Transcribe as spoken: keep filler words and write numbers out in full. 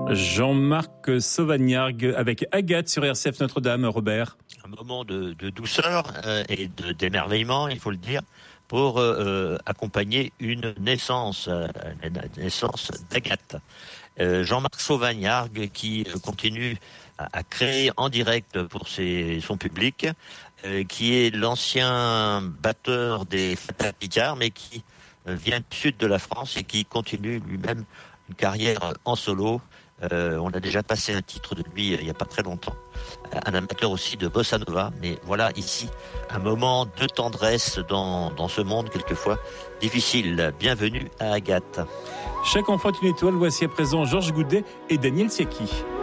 Jean-Marc Sauvagnargues avec Agathe sur R C F Notre-Dame, Robert. Un moment de, de douceur euh, et de, d'émerveillement, il faut le dire, pour euh, accompagner une naissance, euh, la naissance d'Agathe. Euh, Jean-Marc Sauvagnargues qui continue à, à créer en direct pour ses, son public, euh, qui est l'ancien batteur des Fata Picard, mais qui euh, vient du sud de la France et qui continue lui-même une carrière en solo. Euh, on a déjà passé un titre de lui euh, il n'y a pas très longtemps. Un amateur aussi de bossa nova, mais voilà ici un moment de tendresse dans, dans ce monde quelquefois difficile. Bienvenue à Agathe. Chaque enfant est une étoile, voici à présent Georges Goudet et Daniel Siaki.